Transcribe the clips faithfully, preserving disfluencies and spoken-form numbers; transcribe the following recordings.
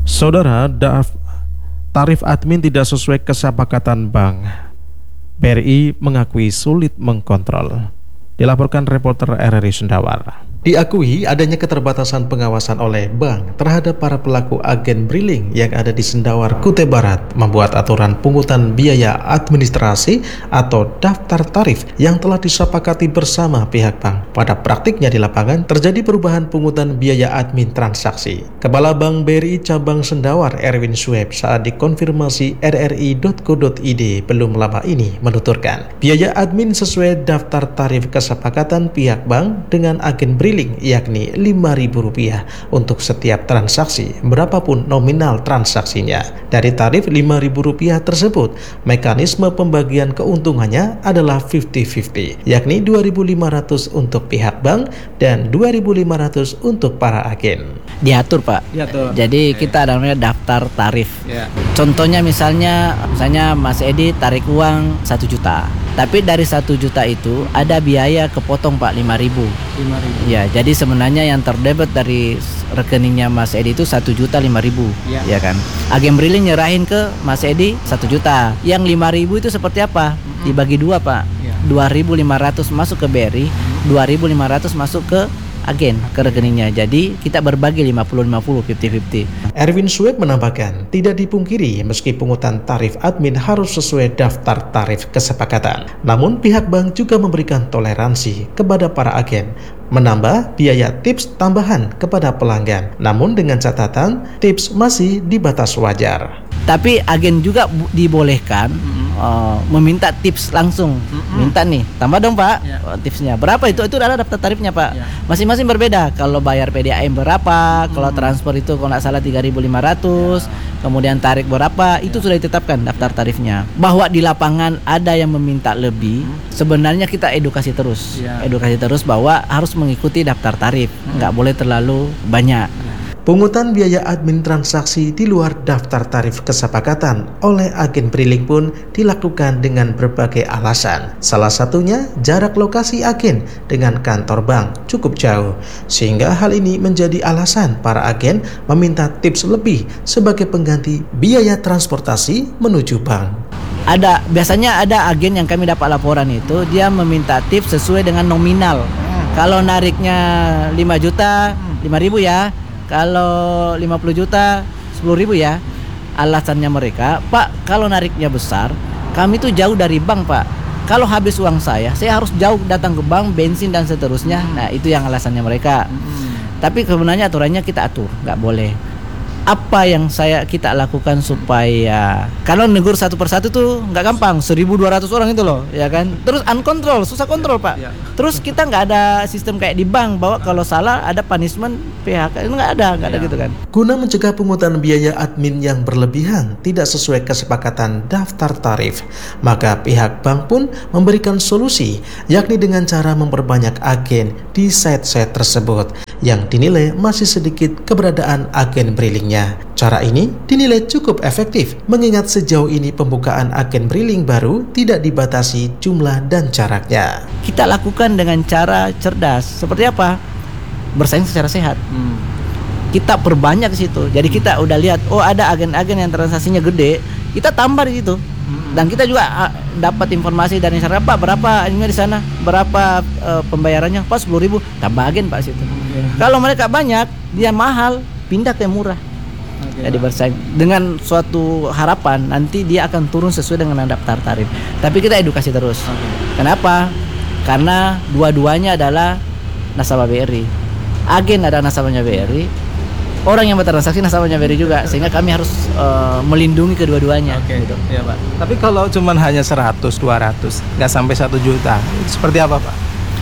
Saudara, daf, tarif admin tidak sesuai kesepakatan bank. B R I mengakui sulit mengkontrol. Dilaporkan reporter R R I Sendawar. Diakui adanya keterbatasan pengawasan oleh bank terhadap para pelaku agen briling yang ada di Sendawar, Kutai Barat, membuat aturan pungutan biaya administrasi atau daftar tarif yang telah disepakati bersama pihak bank. Pada praktiknya di lapangan terjadi perubahan pungutan biaya admin transaksi. Kepala Bank B R I Cabang Sendawar Erwin Sueb saat dikonfirmasi R R I titik co titik I D belum lama ini menuturkan, biaya admin sesuai daftar tarif kesepakatan pihak bank dengan agen briling yakni lima ribu rupiah untuk setiap transaksi berapapun nominal transaksinya. Dari tarif lima ribu rupiah tersebut, mekanisme pembagian keuntungannya adalah lima puluh lima puluh, yakni dua ribu lima ratus untuk pihak bank dan dua ribu lima ratus untuk para agen. Diatur, Pak. Diatur. Jadi okay. kita ada namanya daftar tarif. Yeah. Contohnya misalnya, misalnya Mas Edi tarik uang satu juta. Tapi dari satu juta itu ada biaya kepotong, Pak, lima ribu. lima ribu. Ya, jadi sebenarnya yang terdebet dari rekeningnya Mas Edi itu satu juta lima ribu. Ya. Ya kan. Agen briling nyerahin ke Mas Edi satu juta. Yang lima ribu itu seperti apa? Mm-hmm. Dibagi dua, Pak. Ya. dua ribu lima ratus masuk ke B R I, mm-hmm. dua ribu lima ratus masuk ke agen, ke rekeningnya. Jadi kita berbagi lima puluh lima puluh, lima puluh lima puluh. Erwin Sueb menambahkan, tidak dipungkiri meski pungutan tarif admin harus sesuai daftar tarif kesepakatan, namun pihak bank juga memberikan toleransi kepada para agen, menambah biaya tips tambahan kepada pelanggan, namun dengan catatan tips masih di batas wajar. Tapi agen juga dibolehkan mm-hmm. uh, meminta tips langsung. Mm-hmm. Minta nih, tambah dong, Pak, yeah. tipsnya. Berapa itu? Itu adalah daftar tarifnya, Pak. Yeah. Masing-masing berbeda. Kalau bayar P D A M berapa, mm-hmm. kalau transfer itu kalau nggak salah tiga ribu lima ratus, yeah. kemudian tarik berapa, itu yeah. sudah ditetapkan daftar tarifnya. Bahwa di lapangan ada yang meminta lebih, mm-hmm. sebenarnya kita edukasi terus. Yeah. Edukasi terus bahwa harus mengikuti daftar tarif. Mm-hmm. Nggak boleh terlalu banyak. Yeah. Pungutan biaya admin transaksi di luar daftar tarif kesepakatan oleh agen briling pun dilakukan dengan berbagai alasan. Salah satunya jarak lokasi agen dengan kantor bank cukup jauh, sehingga hal ini menjadi alasan para agen meminta tips lebih sebagai pengganti biaya transportasi menuju bank. Ada, biasanya ada agen yang kami dapat laporan itu dia meminta tips sesuai dengan nominal. Hmm. Kalau nariknya lima juta, lima ribu ya. Kalau lima puluh juta, sepuluh ribu ya. Alasannya mereka, Pak, kalau nariknya besar, kami tuh jauh dari bank, Pak. Kalau habis uang saya, saya harus jauh datang ke bank, bensin dan seterusnya. Nah, itu yang alasannya mereka. Hmm. Tapi sebenarnya aturannya kita atur, nggak boleh. Apa yang saya kita lakukan supaya kalau negur satu persatu tuh nggak gampang, seribu dua ratus orang itu loh, ya kan? Terus uncontrol, susah kontrol, Pak. Ya, ya. Terus kita nggak ada sistem kayak di bank bahwa kalau salah ada punishment P H K, itu nggak ada, nggak ya. ada gitu kan? Guna mencegah pungutan biaya admin yang berlebihan tidak sesuai kesepakatan daftar tarif, maka pihak bank pun memberikan solusi, yakni dengan cara memperbanyak agen di site-site tersebut yang dinilai masih sedikit keberadaan agen brilingnya. Cara ini dinilai cukup efektif mengingat sejauh ini pembukaan agen briling baru tidak dibatasi jumlah dan jaraknya. Kita lakukan dengan cara cerdas. Seperti apa? Bersaing secara sehat. Hmm. Kita perbanyak di situ. Jadi kita udah lihat, oh ada agen-agen yang transaksinya gede, kita tambah di situ. Dan kita juga uh, dapat informasi dari sana, Pak, berapa ini di sana, berapa uh, pembayarannya, Pak, sepuluh ribu, tambah agen, Pak, situ. Okay. Kalau mereka banyak, dia mahal, pindah ke murah. Okay, jadi bersaing dengan suatu harapan nanti dia akan turun sesuai dengan daftar tarif. Tapi kita edukasi terus. Okay. Kenapa? Karena dua-duanya adalah nasabah B R I. Agen ada nasabahnya B R I. Orang yang bertransaksi nasabahnya B R I juga, sehingga kami harus uh, melindungi kedua-duanya. Oke, gitu. Ya, Pak. Tapi kalau cuman hanya seratus, dua ratus, nggak sampai satu juta, itu seperti apa, Pak?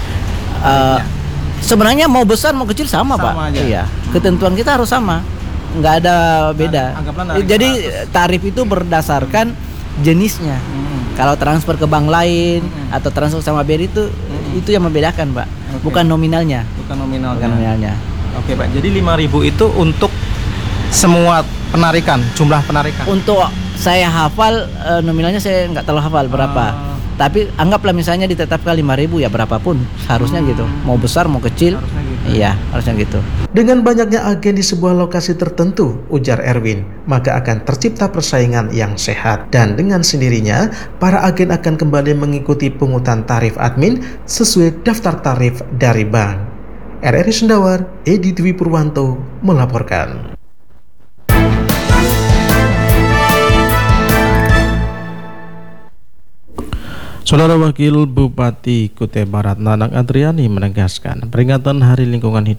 Uh, sebenarnya mau besar mau kecil sama, sama Pak. Aja. Iya. Hmm. Ketentuan kita harus sama, nggak ada beda. Nah, jadi seratus. Tarif itu berdasarkan jenisnya. Hmm. Kalau transfer ke bank lain hmm. atau transfer sama B R I itu hmm. itu yang membedakan, Pak. Okay. Bukan nominalnya. Bukan nominalnya. Bukan nominalnya. Oke, Pak, jadi lima ribu itu untuk semua penarikan, jumlah penarikan? Untuk saya hafal, e, nominalnya saya nggak terlalu hafal berapa. Uh. Tapi anggaplah misalnya ditetapkan lima ribu ya berapapun, harusnya hmm. gitu. Mau besar mau kecil, harusnya gitu. Iya, harusnya gitu. Dengan banyaknya agen di sebuah lokasi tertentu, ujar Erwin, maka akan tercipta persaingan yang sehat. Dan dengan sendirinya, para agen akan kembali mengikuti pungutan tarif admin sesuai daftar tarif dari bank. R R I Sendawar, Edi Dwi Purwanto melaporkan. Saudara Wakil Bupati Kutai Barat Nanang Adriani menegaskan peringatan Hari Lingkungan Hidup